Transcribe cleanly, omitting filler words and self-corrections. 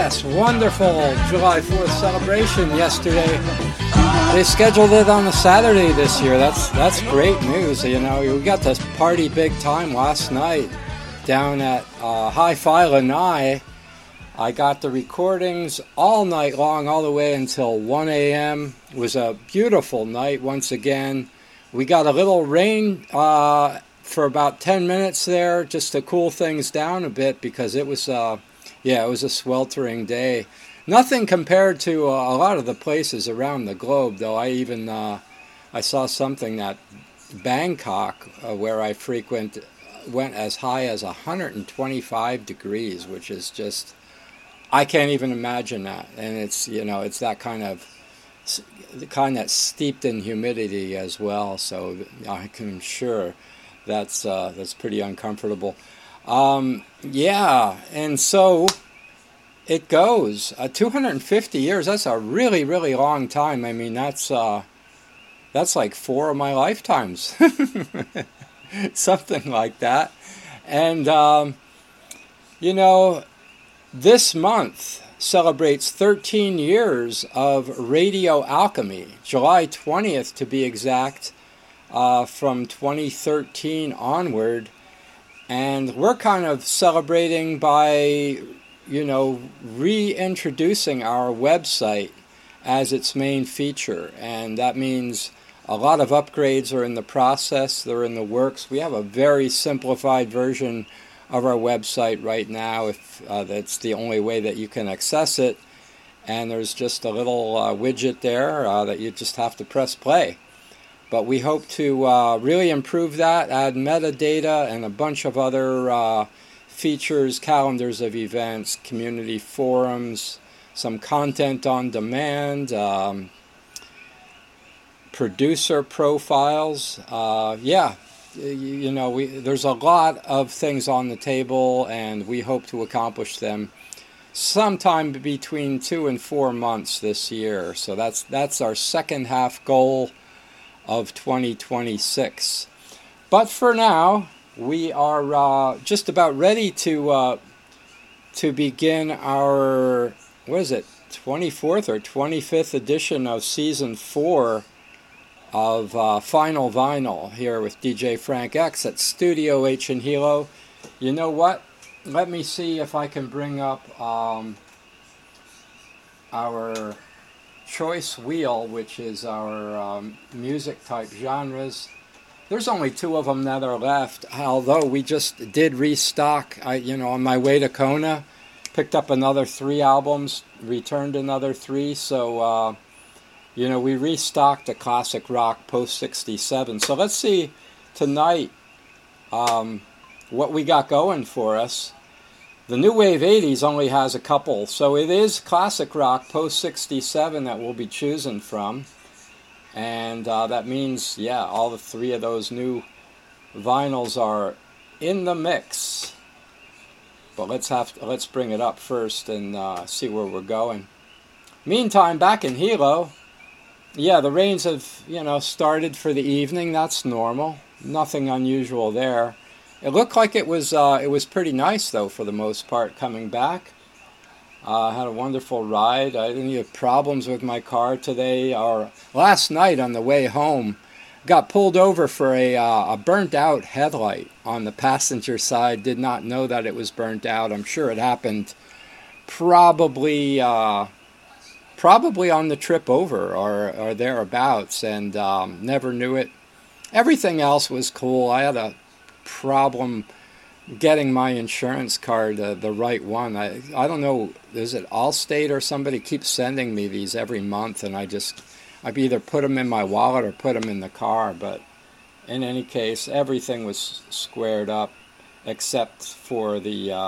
Yes, wonderful July 4th celebration yesterday. They scheduled it on a Saturday this year. That's great news. You know, we got to party big time last night down at Hi-Fi Lanai. I got the recordings all night long, all the way until 1 a.m. It was a beautiful night once again. We got a little rain for about 10 minutes there just to cool things down a bit because it was it was a sweltering day. Nothing compared to a lot of the places around the globe, though. I saw something that Bangkok, where I frequent, went as high as 125 degrees, which is just, I can't even imagine that. And it's, you know, it's that kind that's steeped in humidity as well. So I'm sure that's pretty uncomfortable. And so it goes. 250 years, that's a really, really long time. I mean, that's like 4 of my lifetimes. Something like that. And, this month celebrates 13 years of radio alchemy, July 20th to be exact, from 2013 onward. And we're kind of celebrating by, reintroducing our website as its main feature. And that means a lot of upgrades are in the process. They're in the works. We have a very simplified version of our website right now, if that's the only way that you can access it. And there's just a little widget there that you just have to press play. But we hope to really improve that, add metadata and a bunch of other features, calendars of events, community forums, some content on demand, producer profiles. There's a lot of things on the table, and we hope to accomplish them sometime between 2 and 4 months this year. So that's our second half goal of 2026. But for now, we are just about ready to begin our 24th or 25th edition of season 4 of Final Vinyl here with DJ Frank X at Studio H in Hilo. You know what? Let me see if I can bring up our choice wheel, which is our music type genres. There's only 2 of them that are left, although we just did restock. On my way to Kona, picked up another 3 albums, returned another 3, so we restocked the classic rock post 67. So let's see tonight what we got going for us. The New Wave 80s only has a couple, so it is classic rock post 67 that we'll be choosing from. And that means, all the 3 of those new vinyls are in the mix. But let's bring it up first and see where we're going. Meantime, back in Hilo, the rains have, started for the evening. That's normal. Nothing unusual there. It looked like it was pretty nice, though, for the most part, coming back. Had a wonderful ride. I didn't have problems with my car today. Or last night on the way home, got pulled over for a burnt-out headlight on the passenger side. Did not know that it was burnt out. I'm sure it happened probably on the trip over or thereabouts, and never knew it. Everything else was cool. I had a problem getting my insurance card, the right one. I don't know, is it Allstate or somebody keeps sending me these every month, and I've either put them in my wallet or put them in the car. But in any case, everything was squared up except for the